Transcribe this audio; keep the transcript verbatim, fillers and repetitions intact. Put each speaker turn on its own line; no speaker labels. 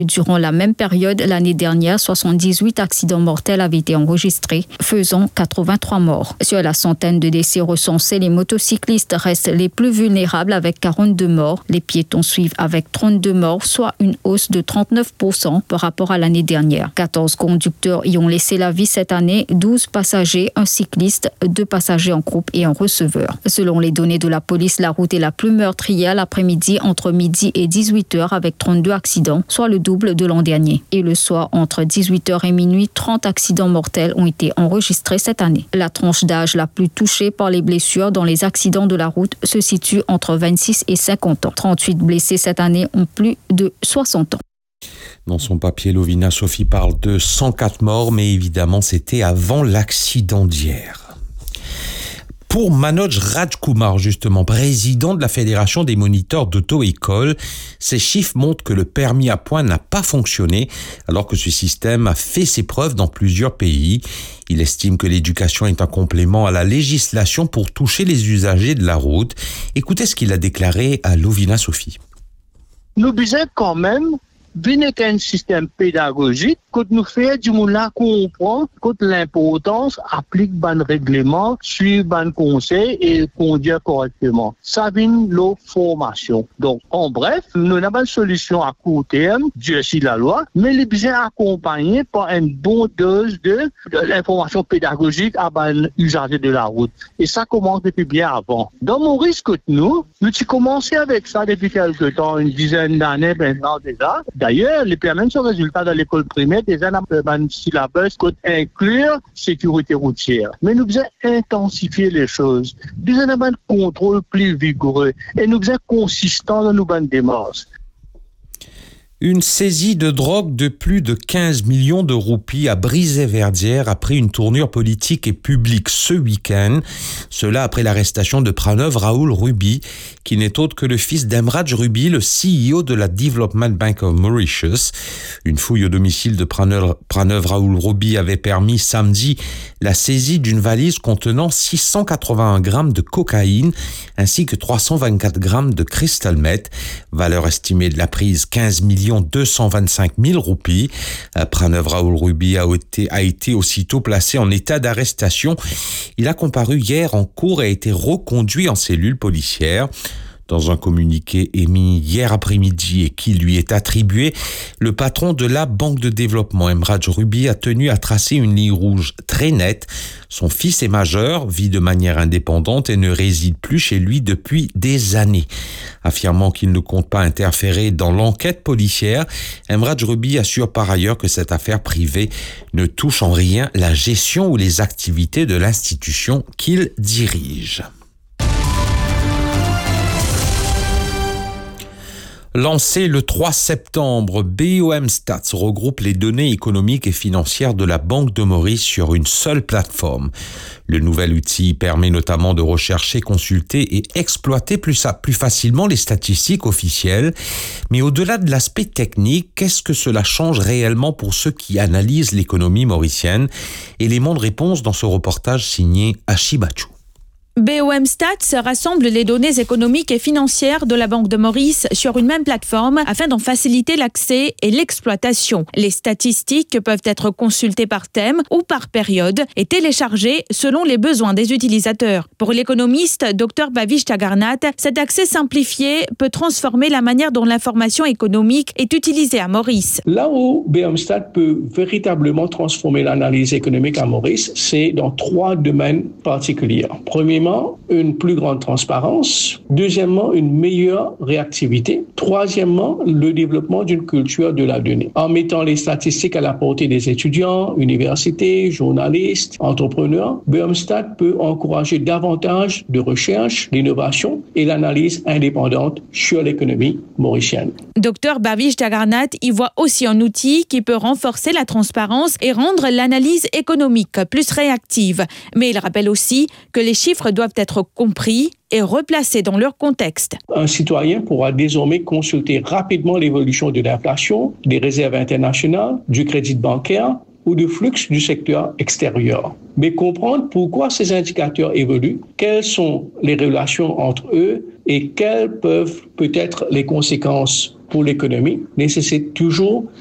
Durant la même période, l'année dernière, soixante-dix-huit accidents mortels avaient été enregistrés, faisant quatre-vingt-trois morts. Sur la centaine de décès recensés, les motocyclistes restent les plus vulnérables avec quarante-deux morts. Les piétons suivent avec trente-deux morts, soit une hausse de trente-neuf pour cent par rapport à l'année dernière. quatorze conducteurs y ont laissé la vie cette année, douze passagers, un cycliste, deux passagers en groupe et un receveur. Selon les données de la police, la route est la plus meurtrière l'après-midi entre midi et dix-huit heures avec trente-deux accidents, soit le double de l'an dernier. Et le soir, entre dix-huit heures et minuit, trente accidents mortels ont été enregistrés cette année. La tranche d'âge la plus touchée par les blessures dans les accidents de la route se situe entre vingt-six et cinquante ans. trente-huit blessés cette année ont plus de soixante ans.
Dans son papier, Lovina Sophie parle de cent quatre morts, mais évidemment, c'était avant l'accident d'hier. Pour Manoj Rajkumar, justement, président de la Fédération des moniteurs d'auto-école, ces chiffres montrent que le permis à points n'a pas fonctionné, alors que ce système a fait ses preuves dans plusieurs pays. Il estime que l'éducation est un complément à la législation pour toucher les usagers de la route. Écoutez ce qu'il a déclaré à Lovina Sophie.
Nous disons quand même venir un système pédagogique que nous fait du monde là comprendre que l'importance applique ban règlement, suivre ban conseil et conduire correctement. Ça vient de formation. Donc, en bref, nous n'avons pas une solution à court terme, Dieu si la loi, mais les besoins accompagnés par une bonne dose de, de l'information pédagogique à ban usager de la route. Et ça commence depuis bien avant. Dans mon risque, nous, nous avons commencé avec ça depuis quelques temps, une dizaine d'années maintenant déjà. D'ailleurs, les permis sont résultats de l'école primaire des années un syllabus qui inclure sécurité routière. Mais nous devons intensifier les choses. Nous devons un contrôle plus vigoureux et nous devons consistant dans nos bonnes démarches.
Une saisie de drogue de plus de quinze millions de roupies à Brisay-Verdière a pris une tournure politique et publique ce week-end. Cela après l'arrestation de Pranav Rahul Ruby, qui n'est autre que le fils d'Emraj Ruby, le C E O de la Development Bank of Mauritius. Une fouille au domicile de Pranav, Pranav Rahul Ruby avait permis samedi la saisie d'une valise contenant six cent quatre-vingt-un grammes de cocaïne ainsi que trois cent vingt-quatre grammes de crystal meth. Valeur estimée de la prise quinze millions deux cent vingt-cinq mille roupies. Pranav Rahul Ruby a été, a été aussitôt placé en état d'arrestation. Il a comparu hier en cour et a été reconduit en cellule policière. Dans un communiqué émis hier après-midi et qui lui est attribué, le patron de la Banque de développement, Emraj Ruby, a tenu à tracer une ligne rouge très nette. Son fils est majeur, vit de manière indépendante et ne réside plus chez lui depuis des années. Affirmant qu'il ne compte pas interférer dans l'enquête policière, Emraj Ruby assure par ailleurs que cette affaire privée ne touche en rien la gestion ou les activités de l'institution qu'il dirige. Lancé le trois septembre, B O M Stats regroupe les données économiques et financières de la Banque de Maurice sur une seule plateforme. Le nouvel outil permet notamment de rechercher, consulter et exploiter plus, plus facilement les statistiques officielles. Mais au-delà de l'aspect technique, qu'est-ce que cela change réellement pour ceux qui analysent l'économie mauricienne? Élément de réponse dans ce reportage signé Achibachou.
B O M Stats rassemble les données économiques et financières de la Banque de Maurice sur une même plateforme afin d'en faciliter l'accès et l'exploitation. Les statistiques peuvent être consultées par thème ou par période et téléchargées selon les besoins des utilisateurs. Pour l'économiste Docteur Bhavish Jagannath, cet accès simplifié peut transformer la manière dont l'information économique est utilisée à Maurice.
Là où B O M Stats peut véritablement transformer l'analyse économique à Maurice, c'est dans trois domaines particuliers. Premièrement, une plus grande transparence. Deuxièmement, une meilleure réactivité. Troisièmement, le développement d'une culture de la donnée. En mettant les statistiques à la portée des étudiants, universités, journalistes, entrepreneurs, B O M Stats peut encourager davantage de recherche, d'innovation et l'analyse indépendante sur l'économie mauricienne.
Docteur Bhavish Jagannath y voit aussi un outil qui peut renforcer la transparence et rendre l'analyse économique plus réactive. Mais il rappelle aussi que les chiffres doivent être compris et replacés dans leur contexte.
Un citoyen pourra désormais consulter rapidement l'évolution de l'inflation, des réserves internationales, du crédit bancaire ou du flux du secteur extérieur. Mais comprendre pourquoi ces indicateurs évoluent, quelles sont les relations entre eux et quelles peuvent peut-être les conséquences pour l'économie nécessite toujours